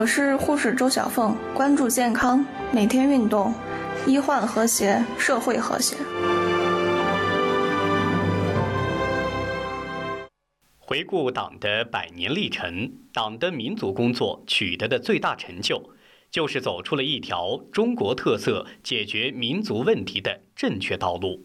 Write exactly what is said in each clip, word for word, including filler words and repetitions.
我是护士周小凤，关注健康，每天运动，医患和谐，社会和谐。 回顾党的百年历程，党的民族工作取得的最大成就，就是走出了一条中国特色解决民族问题的正确道路。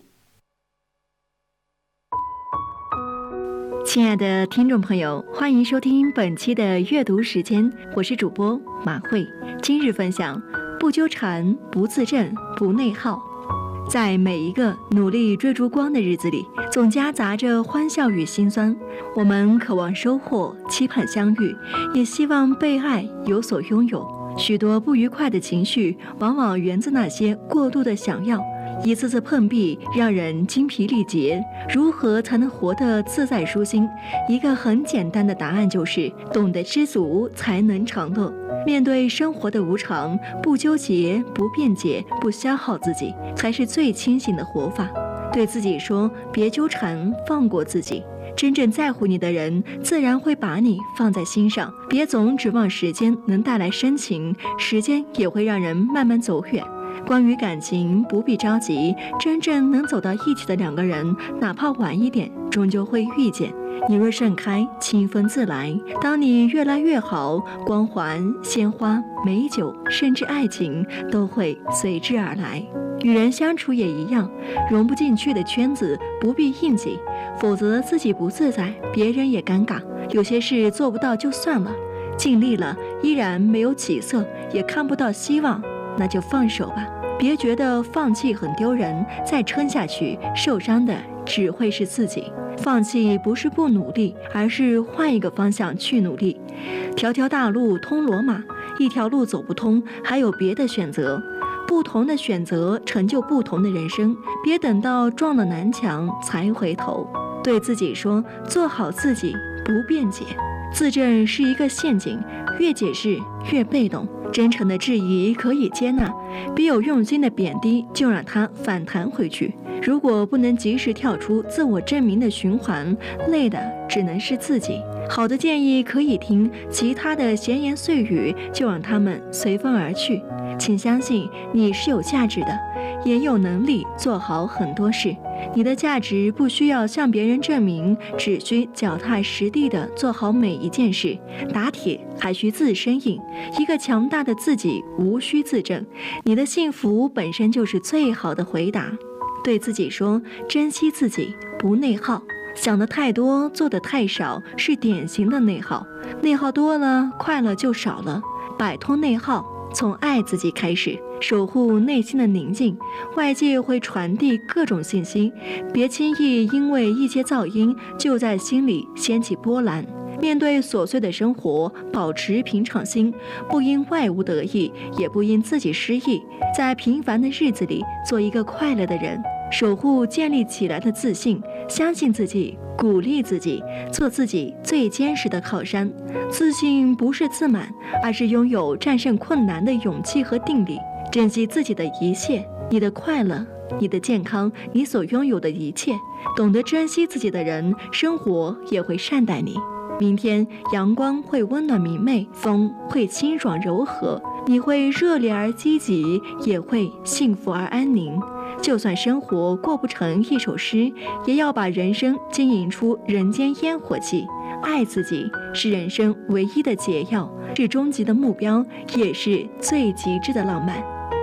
亲爱的听众朋友，欢迎收听本期的阅读时间，我是主播马慧。今日分享：不纠缠，不自证，不内耗。在每一个努力追逐光的日子里，总夹杂着欢笑与心酸。我们渴望收获，期盼相遇，也希望被爱，有所拥有。许多不愉快的情绪，往往源自那些过度的想要。一次次碰壁，让人精疲力竭。如何才能活得自在舒心？一个很简单的答案就是：懂得知足，才能长乐。面对生活的无常，不纠结，不辩解，不消耗自己，才是最清醒的活法。对自己说：别纠缠，放过自己。真正在乎你的人，自然会把你放在心上。别总指望时间能带来深情，时间也会让人慢慢走远。关于感情，不必着急，真正能走到一起的两个人，哪怕晚一点，终究会遇见。你若盛开，清风自来。当你越来越好，光环、鲜花、美酒，甚至爱情，都会随之而来。与人相处也一样，融不进去的圈子不必硬挤，否则自己不自在，别人也尴尬。有些事做不到就算了，尽力了依然没有起色，也看不到希望，那就放手吧。别觉得放弃很丢人，再撑下去，受伤的只会是自己。放弃不是不努力，而是换一个方向去努力。条条大路通罗马，一条路走不通，还有别的选择。不同的选择成就不同的人生，别等到撞了南墙才回头。对自己说：做好自己，不辩解。自证是一个陷阱，越解释越被动。真诚的质疑可以接纳，别有用心的贬低就让它反弹回去。如果不能及时跳出自我证明的循环，累的只能是自己。好的建议可以听，其他的闲言碎语就让他们随风而去。请相信你是有价值的，也有能力做好很多事。你的价值不需要向别人证明，只需脚踏实地地做好每一件事。打铁还需自身硬，一个强大的自己无需自证。你的幸福本身就是最好的回答。对自己说：珍惜自己，不内耗。想得太多，做得太少，是典型的内耗。内耗多了，快乐就少了。摆脱内耗，从爱自己开始，守护内心的宁静。外界会传递各种信息，别轻易因为一些噪音就在心里掀起波澜。面对琐碎的生活，保持平常心，不因外物得意，也不因自己失意。在平凡的日子里，做一个快乐的人，守护建立起来的自信，相信自己，鼓励自己，做自己最坚实的靠山。自信不是自满，而是拥有战胜困难的勇气和定力。珍惜自己的一切，你的快乐，你的健康，你所拥有的一切。懂得珍惜自己的人，生活也会善待你。明天阳光会温暖明媚，风会清爽柔和，你会热烈而积极，也会幸福而安宁。就算生活过不成一首诗，也要把人生经营出人间烟火气。爱自己是人生唯一的解药，是终极的目标，也是最极致的浪漫。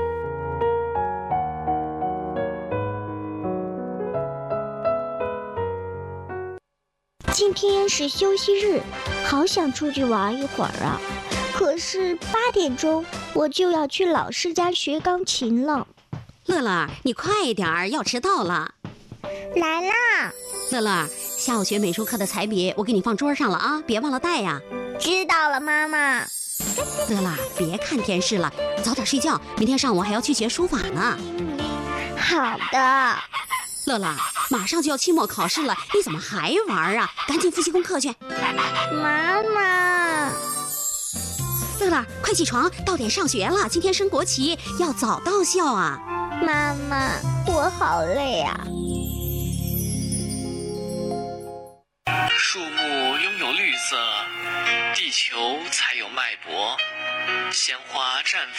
今天是休息日，好想出去玩一会儿啊！可是八点钟我就要去老师家学钢琴了。 乐乐，你快一点儿，要迟到了。 来啦！ 乐乐，下午学美术课的彩笔我给你放桌上了啊，别忘了带呀。 知道了，妈妈。 乐乐，别看电视了，早点睡觉，明天上午还要去学书法呢。 好的。 乐乐，马上就要期末考试了，你怎么还玩啊？赶紧复习功课去。 妈妈。 乐乐，快起床，到点上学了，今天升国旗，要早到校啊。 妈妈，我好累啊。 树木拥有绿色，地球才有脉搏。 鲜花绽